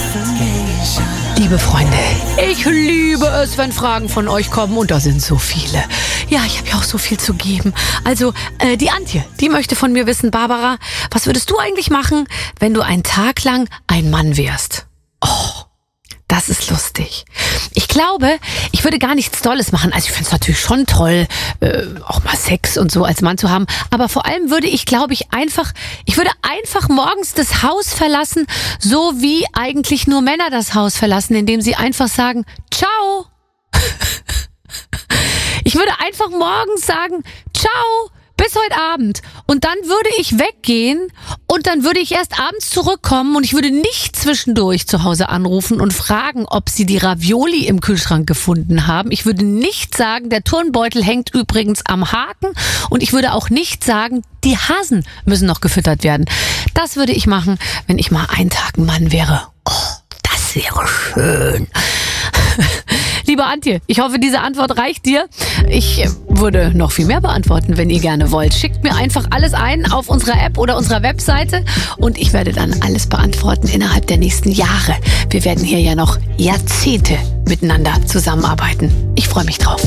Liebe Freunde, ich liebe es, wenn Fragen von euch kommen und da sind so viele. Ja, ich habe ja auch so viel zu geben. Also, die Antje, die möchte von mir wissen, Barbara, was würdest du eigentlich machen, wenn du einen Tag lang ein Mann wärst? Oh, das ist lustig. Ich glaube, ich würde gar nichts Tolles machen. Also ich fände es natürlich schon toll, auch mal Sex und so als Mann zu haben. Aber vor allem würde ich, glaube ich, ich würde einfach morgens das Haus verlassen, so wie eigentlich nur Männer das Haus verlassen, indem sie einfach sagen, ciao. Ich würde einfach morgens sagen, ciao, bis heute Abend. Und dann würde ich weggehen und dann würde ich erst abends zurückkommen und ich würde nicht zwischendurch zu Hause anrufen und fragen, ob sie die Ravioli im Kühlschrank gefunden haben. Ich würde nicht sagen, der Turnbeutel hängt übrigens am Haken und ich würde auch nicht sagen, die Hasen müssen noch gefüttert werden. Das würde ich machen, wenn ich mal einen Tag ein Mann wäre. Oh, das wäre schön. Liebe Antje, ich hoffe, diese Antwort reicht dir. Ich würde noch viel mehr beantworten, wenn ihr gerne wollt. Schickt mir einfach alles ein auf unserer App oder unserer Webseite und ich werde dann alles beantworten innerhalb der nächsten Jahre. Wir werden hier ja noch Jahrzehnte miteinander zusammenarbeiten. Ich freue mich drauf.